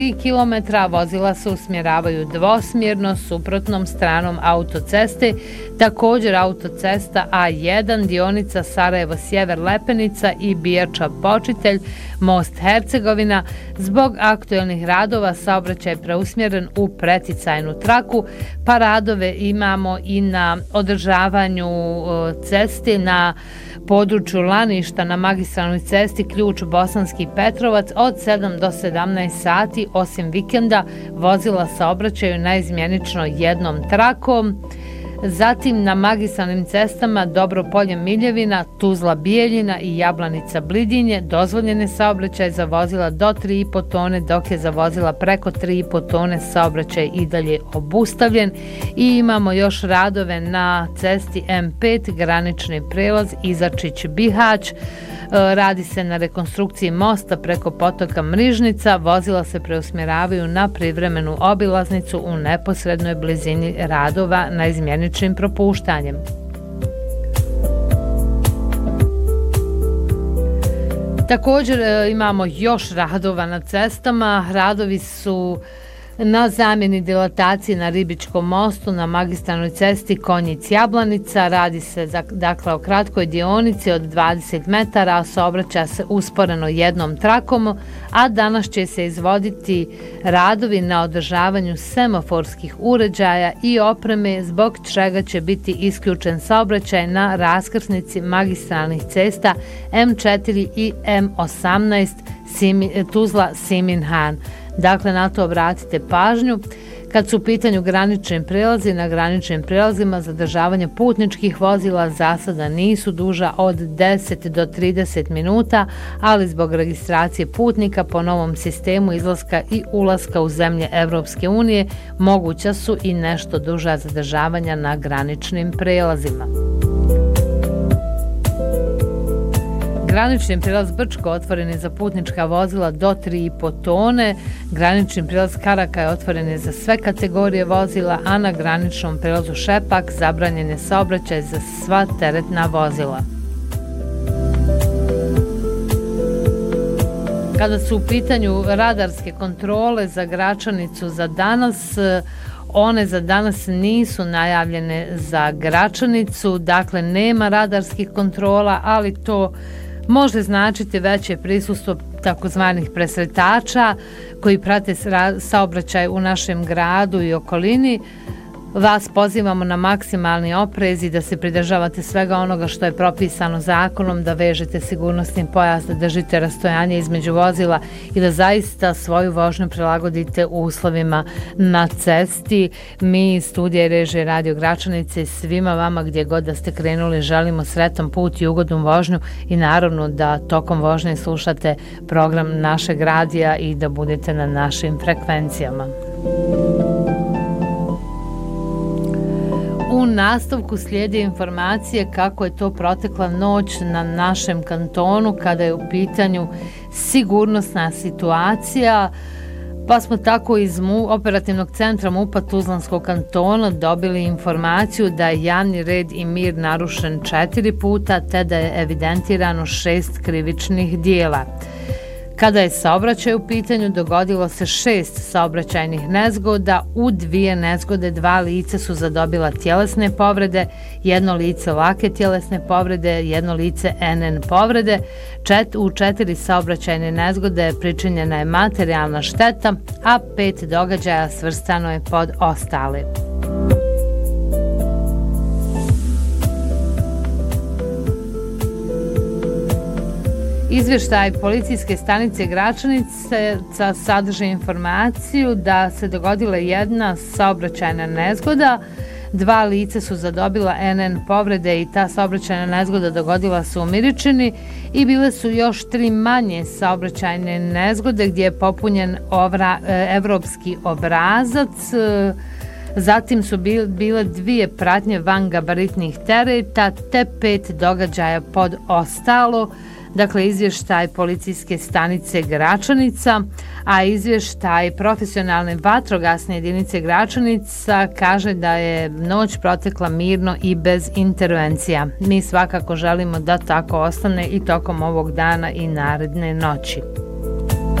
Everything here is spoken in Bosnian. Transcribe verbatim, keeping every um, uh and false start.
tri kilometra vozila se usmjeravaju dvosmjerno suprotnom stranom autoceste, također autocesta A jedan, dionica Sarajevo-Sjever Lepenica i Bijača-Počitelj, most Hercegovina. Zbog aktuelnih radova saobraćaj je preusmjeren u preticajnu traku, pa radove imamo i na održavanju cesti na području Laništa na magistralnoj cesti Ključ Bosanski Petrovac od sedam do sedamnaest sati, osim vikenda vozila saobraćaju naizmjenično jednom trakom. Zatim na magistralnim cestama Dobropolje Miljevina, Tuzla Bijeljina i Jablanica Blidinje dozvoljene saobraćaj za vozila do tri i po tone, dok je za vozila preko tri i po tone saobraćaj i dalje obustavljen. I imamo još radove na cesti M pet, granični prelaz Izačić-Bihać. Radi se na rekonstrukciji mosta preko potoka Mrižnica, vozila se preusmjeravaju na privremenu obilaznicu u neposrednoj blizini radova na izmjeničnim propuštanjem. Također imamo još radova na cestama, radovi su na zamjeni dilatacije na Ribičkom mostu na magistralnoj cesti Konjic-Jablanica. Radi se dakle o kratkoj dionici od dvadeset metara, a saobraća se usporeno jednom trakom, a danas će se izvoditi radovi na održavanju semaforskih uređaja i opreme, zbog čega će biti isključen saobraćaj na raskrsnici magistralnih cesta M četiri i M osamnaest Tuzla-Siminhan. Dakle, na to obratite pažnju. Kad su u pitanju granični prelazi, na graničnim prelazima zadržavanje putničkih vozila za sada nisu duža od deset do trideset minuta, ali zbog registracije putnika po novom sistemu izlaska i ulaska u zemlje Evropske unije moguća su i nešto duža zadržavanja na graničnim prelazima. Granični prijelaz Brčko otvoren je za putnička vozila do tri i po tone, granični prijelaz Karaka je otvoren je za sve kategorije vozila, a na graničnom prijelazu Šepak zabranjen je saobraćaj za sva teretna vozila. Kada su u pitanju radarske kontrole za Gračanicu za danas, one za danas nisu najavljene za Gračanicu, dakle nema radarskih kontrola, ali to može značiti veće prisustvo takozvanih presretača koji prate saobraćaj u našem gradu i okolini. Vas pozivamo na maksimalni oprez i da se pridržavate svega onoga što je propisano zakonom, da vežete sigurnosni pojas, da držite rastojanje između vozila i da zaista svoju vožnju prilagodite uslovima na cesti. Mi iz studija i režije Radio Gračanice svima vama gdje god da ste krenuli želimo sretan put i ugodnu vožnju i naravno da tokom vožnje slušate program našeg radija i da budete na našim frekvencijama. U nastavku slijede informacije kako je to protekla noć na našem kantonu kada je u pitanju sigurnosna situacija, pa smo tako iz operativnog centra MUP-a Tuzlanskog kantona dobili informaciju da je javni red i mir narušen četiri puta te da je evidentirano šest krivičnih dijela. Kada je saobraćaj u pitanju, dogodilo se šest saobraćajnih nezgoda. U dvije nezgode dva lica su zadobila tjelesne povrede, jedno lice lake tjelesne povrede, jedno lice N N povrede. Čet, u četiri saobraćajne nezgode pričinjena je materijalna šteta, a pet događaja svrstano je pod ostale. Izvještaj policijske stanice Gračanice sadrži informaciju da se dogodila jedna saobraćajna nezgoda. Dva lica su zadobila N N povrede i ta saobraćajna nezgoda dogodila se u Miričini i bile su još tri manje saobraćajne nezgode gdje je popunjen ovra, evropski obrazac. Zatim su bile dvije pratnje van gabaritnih tereta te pet događaja pod ostalo. Dakle, izvještaj policijske stanice Gračanica, a izvještaj profesionalne vatrogasne jedinice Gračanica kaže da je noć protekla mirno i bez intervencija. Mi svakako želimo da tako ostane i tokom ovog dana i naredne noći.